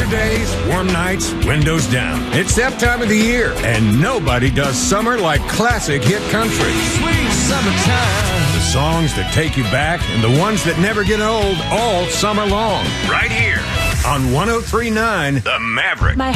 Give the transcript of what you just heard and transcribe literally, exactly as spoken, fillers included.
days, warm nights, windows down. It's that time of the year, and nobody does summer like classic hit country. Sweet summertime. The songs that take you back and the ones that never get old all summer long. Right here on one oh three point nine The Maverick. My